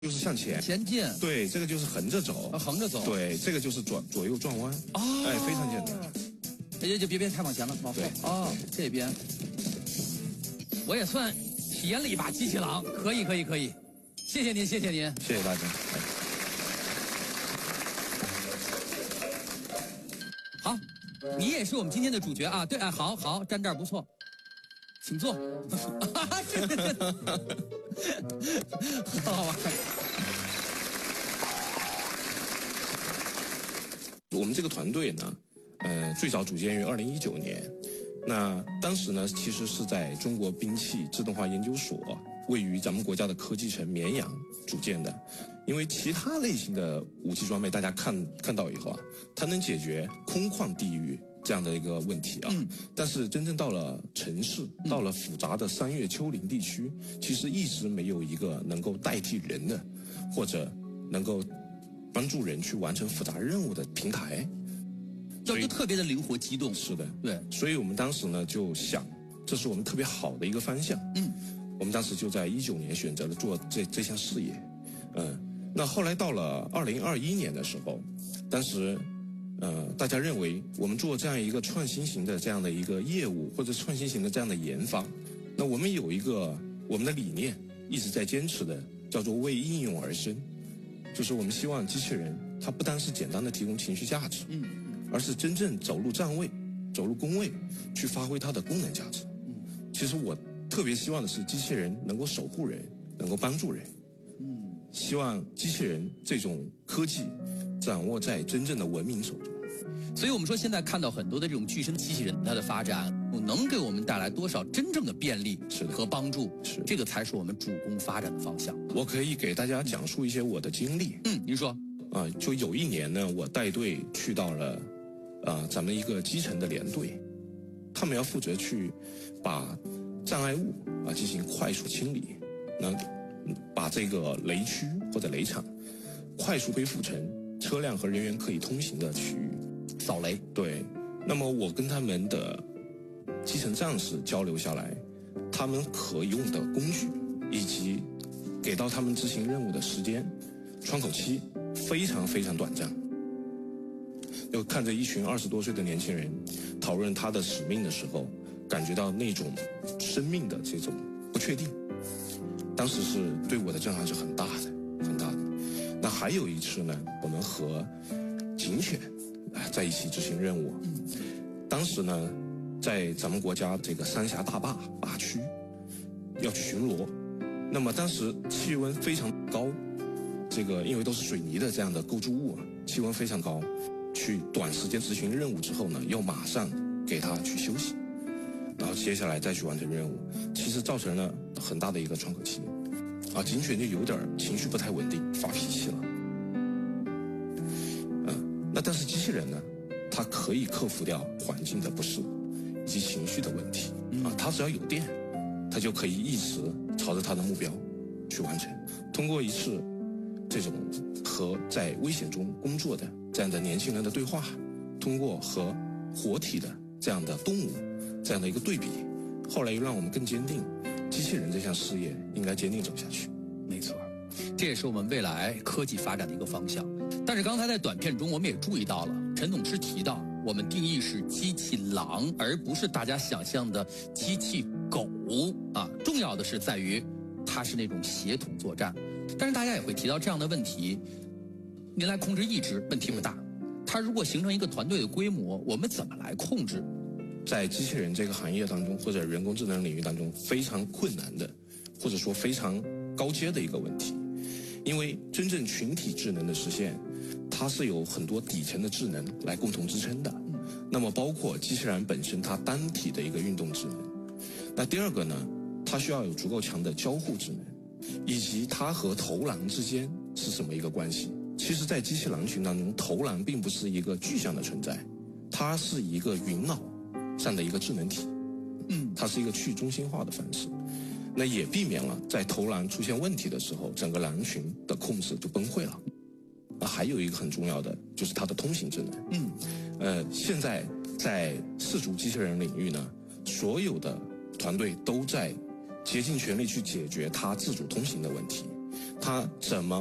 就是向前前进， 对，这个就是横着走， 横着走， 对，这个就是左右转弯，哎，非常简单。 就别太往前了，往后。哦，这边，我也算体验了一把机器狼，可以，谢谢您，谢谢您， 谢谢大家。 好，你也是我们今天的主角啊，对，好，站这儿不错，请坐。好玩。 我们这个团队呢，最早组建于2019年。那当时呢，其实是在中国兵器自动化研究所，位于咱们国家的科技城绵阳组建的。因为其他类型的武器装备，大家看到以后啊，它能解决空旷地域这样的一个问题啊。但是真正到了城市，到了复杂的山岳丘陵地区，其实一直没有一个能够代替人的，或者能够帮助人去完成复杂任务的平台。 要就特别的灵活机动。 是的， 对。 所以我们当时呢就想，这是我们特别好的一个方向。我们当时就在19年选择了做这项事业。那后来到了2021年的时候，当时大家认为我们做这样一个创新型的这样的一个业务，或者创新型的这样的研发，那我们有一个我们的理念一直在坚持的，叫做为应用而生。就是我们希望机器人它不单是简单的提供情绪价值，而是真正走入站位、走入工位，去发挥它的功能价值。其实我特别希望的是机器人能够守护人，能够帮助人。希望机器人这种科技掌握在真正的文明手中。 所以我们说，现在看到很多的这种具身机器人，它的发展能给我们带来多少真正的便利和帮助？ 是， 这个才是我们主攻发展的方向。 我可以给大家讲述一些我的经历。 您说。 就有一年呢，我带队去到了咱们一个基层的连队，他们要负责去把障碍物进行快速清理，把这个雷区或者雷场快速恢复成车辆和人员可以通行的区域。 扫雷。 对。那么我跟他们的基层战士交流下来，他们可用的工具以及给到他们执行任务的时间窗口期非常非常短暂。就看着一群20多岁的年轻人讨论他的使命的时候，感觉到那种生命的这种不确定，当时是对我的震撼是很大的。那还有一次呢，我们和警犬在一起执行任务。当时呢，在咱们国家这个三峡大坝区要去巡逻，那么当时气温非常高，这个因为都是水泥的这样的构筑物，气温非常高，去短时间执行任务之后呢，要马上给他去休息，然后接下来再去完成任务，其实造成了很大的一个窗口期。警犬就有点情绪不太稳定，发脾气了。那但是机器人呢，它可以克服掉环境的不适以及情绪的问题。它只要有电，它就可以一直朝着它的目标去完成。通过一次这种和在危险中工作的这样的年轻人的对话，通过和活体的这样的动物这样的一个对比，后来又让我们更坚定机器人这项事业应该坚定走下去。 没错，这也是我们未来科技发展的一个方向。但是刚才在短片中我们也注意到了，陈总师提到我们定义是机器狼，而不是大家想象的机器狗重要的是在于它是那种协同作战。但是大家也会提到这样的问题，您来控制一只问题不大，它如果形成一个团队的规模，我们怎么来控制？ 在机器人这个行业当中，或者人工智能领域当中，非常困难的，或者说非常高阶的一个问题。因为真正群体智能的实现，它是有很多底层的智能来共同支撑的。那么包括机器人本身它单体的一个运动智能。那第二个呢，它需要有足够强的交互智能，以及它和头狼之间是什么一个关系。其实在机器狼群当中，头狼并不是一个具象的存在，它是一个云脑上的一个智能体，它是一个去中心化的方式，那也避免了在头狼出现问题的时候，整个狼群的控制就崩溃了。还有一个很重要的就是它的通行智能。现在在四足机器人领域呢，所有的团队都在竭尽全力去解决它自主通行的问题。 它怎么